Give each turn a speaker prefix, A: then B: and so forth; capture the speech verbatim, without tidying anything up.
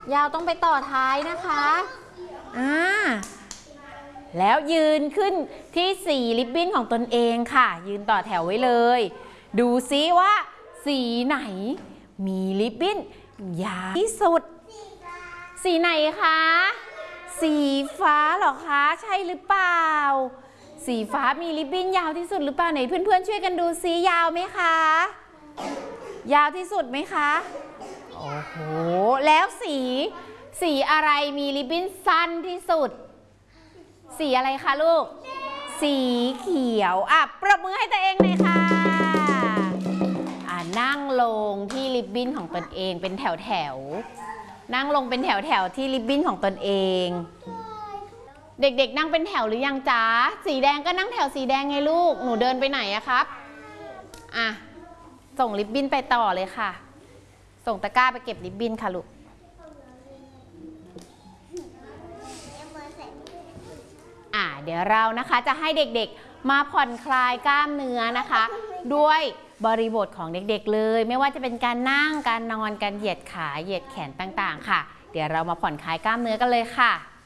A: ยาวต้องไปต่อท้ายนะคะอ่าแล้วยืนขึ้นที่สีริบบิ้นของตนเองค่ะยืนต่อแถวไว้เลยดูซิว่าสีไหนมีริบบิ้นยาวที่สุดสีไหนคะสีฟ้าเหรอคะใช่หรือเปล่าสีฟ้ามีริบบิ้นยาวที่สุดหรือเปล่าไหนเพื่อนๆช่วยกันดูซิยาวไหมคะยาวที่สุดไหมคะโอ้โหแล้วสีสีอะไรมีริบบิ้นสั้นที่สุดสีอะไรคะลูกสีเขียวอ่ะปรบมือให้ตัวเองเลยค่ะอ่ะนั่งลงที่ริบบิ้นของตนเองเป็นแถวแถวนั่งลงเป็นแถวแถวที่ริบบิ้นของตนเองเด็กๆนั่งเป็นแถวหรือยังจ๊ะสีแดงก็นั่งแถวสีแดงไงลูกหนูเดินไปไหนอะครับอ่ะส่งริบบิ้นไปต่อเลยค่ะส่งตะกร้าไปเก็บริบบิ้นค่ะลูกอ่ะเดี๋ยวเรานะคะจะให้เด็กๆมาผ่อนคลายกล้ามเนื้อนะคะด้วยบริบทของเด็กๆเลยไม่ว่าจะเป็นการนั่งการนอนการเหยียดขาเหยียดแขนต่างๆค่ะเดี๋ยวเรามาผ่อนคลายกล้ามเนื้อกันเลยค่ะ